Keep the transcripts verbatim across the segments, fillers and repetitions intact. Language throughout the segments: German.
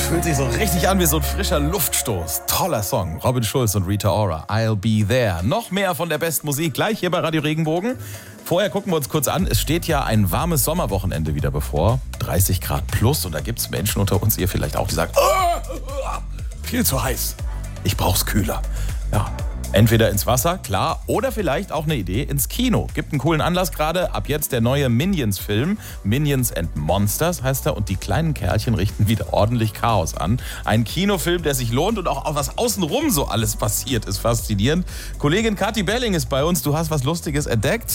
Fühlt sich so richtig an wie so ein frischer Luftstoß. Toller Song. Robin Schulz und Rita Ora. I'll be there. Noch mehr von der besten Musik gleich hier bei Radio Regenbogen. Vorher gucken wir uns kurz an. Es steht ja ein warmes Sommerwochenende wieder bevor. dreißig Grad plus. Und da gibt es Menschen unter uns, ihr vielleicht auch, die sagen, oh, viel zu heiß. Ich brauch's kühler. Ja. Entweder ins Wasser, klar, oder vielleicht auch eine Idee ins Kino. Gibt einen coolen Anlass gerade. Ab jetzt der neue Minions-Film. Minions and Monsters heißt er. Und die kleinen Kerlchen richten wieder ordentlich Chaos an. Ein Kinofilm, der sich lohnt und auch was außenrum so alles passiert, ist faszinierend. Kollegin Kathi Belling ist bei uns. Du hast was Lustiges entdeckt.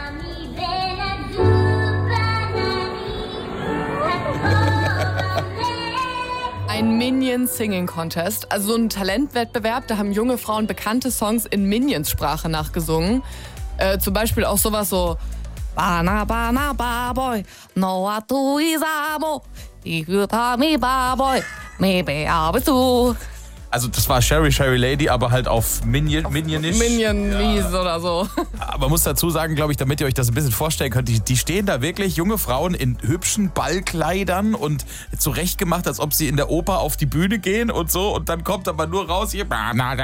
Ein Minions Singing Contest, also so ein Talentwettbewerb, da haben junge Frauen bekannte Songs in Minions-Sprache nachgesungen. Äh, zum Beispiel auch sowas so Bana Bana Baboy, no atu isamo, ikutami Baboy, maybe abetu. Also das war Sherry Sherry Lady, aber halt auf Minion, Minionisch. Minion-Mies ja. Oder so. Aber man muss dazu sagen, glaube ich, damit ihr euch das ein bisschen vorstellen könnt, die, die stehen da wirklich, junge Frauen in hübschen Ballkleidern und zurechtgemacht, als ob sie in der Oper auf die Bühne gehen und so. Und dann kommt aber nur raus hier.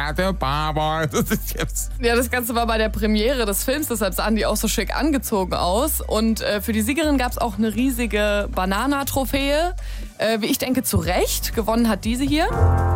Ja, das Ganze war bei der Premiere des Films, deshalb sahen die auch so schick angezogen aus. Und äh, für die Siegerin gab es auch eine riesige Banana-Trophäe. Äh, wie ich denke, zu Recht. Gewonnen hat diese hier.